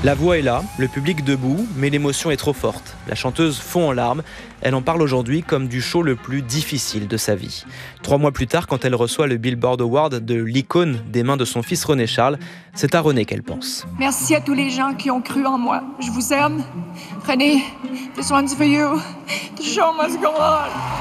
La voix est là, le public debout, mais l'émotion est trop forte. La chanteuse fond en larmes. Elle en parle aujourd'hui comme du show le plus difficile de sa vie. 3 mois plus tard, quand elle reçoit le Billboard Award de l'icône des mains de son fils René Charles, c'est à René qu'elle pense. Merci à tous les gens qui ont cru en moi. Je vous aime. René, this one's for you. The show must go on.